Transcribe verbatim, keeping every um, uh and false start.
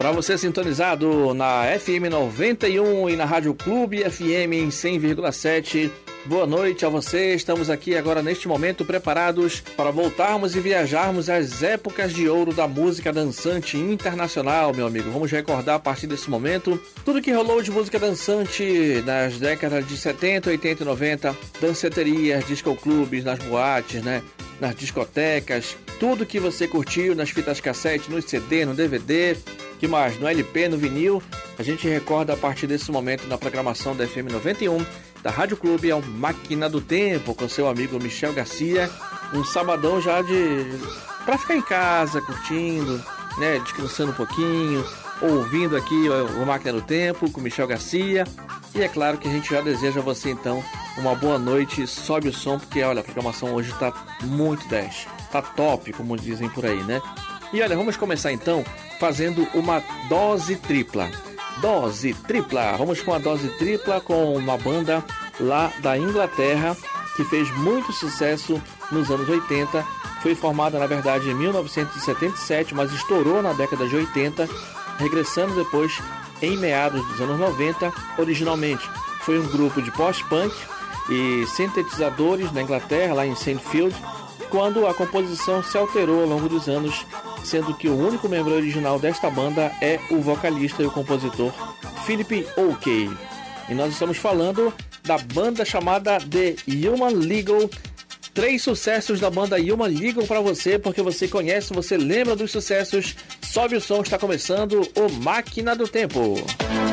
Para você sintonizado na F M noventa e um e na Rádio Clube F M em cem vírgula sete. Boa noite a você, estamos aqui agora neste momento preparados para voltarmos e viajarmos às épocas de ouro da música dançante internacional, meu amigo. Vamos recordar a partir desse momento tudo que rolou de música dançante nas décadas de setenta, oitenta e noventa, danceterias, discoclubes, nas boates, né? Nas discotecas, tudo que você curtiu nas fitas cassete, no C D, no D V D, que mais? No L P, no vinil, a gente recorda a partir desse momento na programação da F M noventa e um, da Rádio Clube, é o Máquina do Tempo, com seu amigo Michel Garcia, um sabadão já de... pra ficar em casa, curtindo, né, descansando um pouquinho, ouvindo aqui o Máquina do Tempo com Michel Garcia, e é claro que a gente já deseja a você então uma boa noite, sobe o som, porque olha, a programação hoje tá muito dez, tá top, como dizem por aí, né? E olha, vamos começar então fazendo uma dose tripla. Dose tripla, vamos com a dose tripla com uma banda lá da Inglaterra que fez muito sucesso nos anos oitenta. Foi formada na verdade em mil novecentos e setenta e sete, mas estourou na década de oitenta, regressando depois em meados dos anos noventa. Originalmente foi um grupo de post-punk e sintetizadores na Inglaterra, lá em Sandfield, quando a composição se alterou ao longo dos anos, sendo que o único membro original desta banda é o vocalista e o compositor Philip Oakey. E nós estamos falando da banda chamada The Human Legal. Três sucessos da banda Human Legal para você, porque você conhece, você lembra dos sucessos. Sobe o som, está começando o Máquina do Tempo.